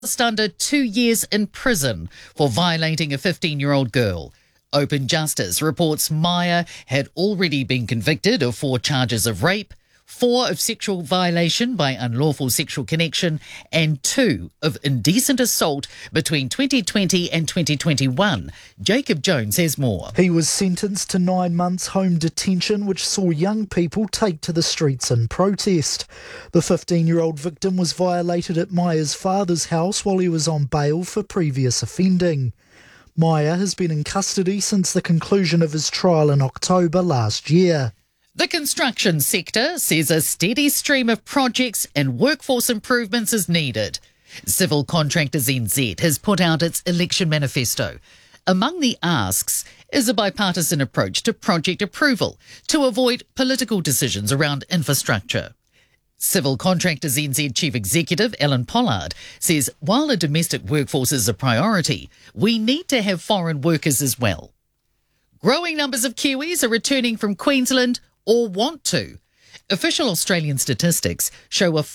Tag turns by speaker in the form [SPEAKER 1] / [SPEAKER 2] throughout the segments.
[SPEAKER 1] Just under 2 years in prison for violating a 15-year-old girl. Open Justice reports Maya had already been convicted of 4 charges of rape, 4 of sexual violation by unlawful sexual connection, and 2 of indecent assault between 2020 and 2021. Jacob Jones has more.
[SPEAKER 2] He was sentenced to 9 months home detention, which saw young people take to the streets in protest. The 15-year-old victim was violated at Maya's father's house while he was on bail for previous offending. Maya has been in custody since the conclusion of his trial in October last year.
[SPEAKER 1] The construction sector says a steady stream of projects and workforce improvements is needed. Civil Contractors NZ has put out its election manifesto. Among the asks is a bipartisan approach to project approval to avoid political decisions around infrastructure. Civil Contractors NZ Chief Executive Alan Pollard says while a domestic workforce is a priority, we need to have foreign workers as well. Growing numbers of Kiwis are returning from Queensland or want to. Official Australian statistics show a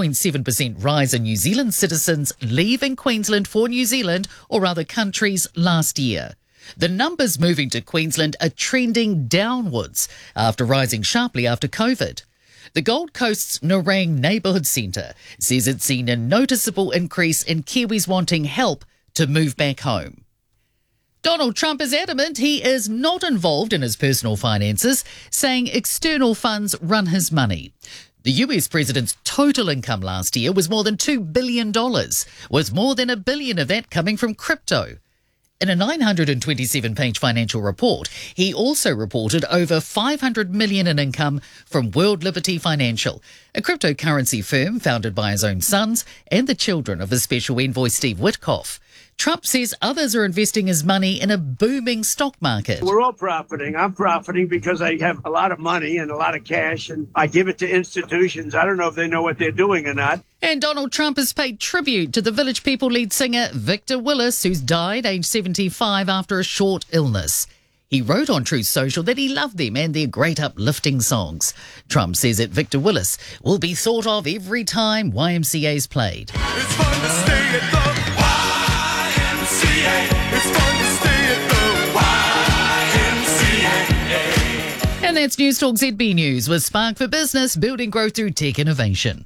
[SPEAKER 1] 5.7% rise in New Zealand citizens leaving Queensland for New Zealand or other countries last year. The numbers moving to Queensland are trending downwards after rising sharply after COVID. The Gold Coast's Nerang Neighbourhood Centre says it's seen a noticeable increase in Kiwis wanting help to move back home. Donald Trump is adamant he is not involved in his personal finances, saying external funds run his money. The US president's total income last year was more than $2 billion, with more than $1 billion of that coming from crypto. In a 927-page financial report, he also reported over $500 million in income from World Liberty Financial, a cryptocurrency firm founded by his own sons and the children of his special envoy Steve Witkoff. Trump says others are investing his money in a booming stock market.
[SPEAKER 3] We're all profiting. I'm profiting because I have a lot of money and a lot of cash, and I give it to institutions. I don't know if they know what they're doing or not.
[SPEAKER 1] And Donald Trump has paid tribute to the Village People lead singer Victor Willis, who's died aged 75 after a short illness. He wrote on Truth Social that he loved them and their great uplifting songs. Trump says that Victor Willis will be thought of every time YMCA's played.
[SPEAKER 4] It's fun to stay at the YMCA. It's fun to stay at the YMCA.
[SPEAKER 1] And that's News Talk ZB News with Spark for Business, building growth through tech innovation.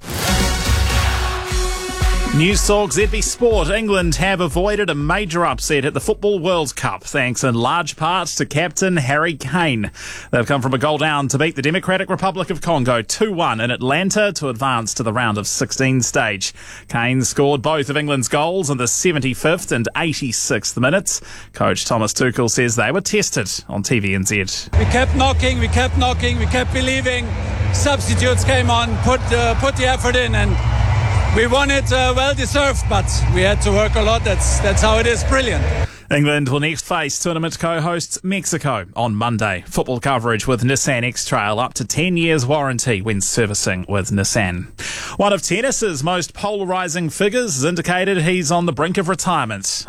[SPEAKER 5] News Talk ZB Sport. England have avoided a major upset at the Football World Cup, thanks in large part to captain Harry Kane. They've come from a goal down to beat the Democratic Republic of Congo 2-1 in Atlanta to advance to the round of 16 stage. Kane scored both of England's goals in the 75th and 86th minutes. Coach Thomas Tuchel says they were tested on TVNZ.
[SPEAKER 6] We kept knocking, we kept believing. Substitutes came on, put the effort in, and we won it well deserved, but we had to work a lot. That's how it is. Brilliant.
[SPEAKER 5] England will next face tournament co-hosts Mexico on Monday. Football coverage with Nissan X-Trail, up to 10 years warranty when servicing with Nissan. One of tennis's most polarising figures has indicated he's on the brink of retirement.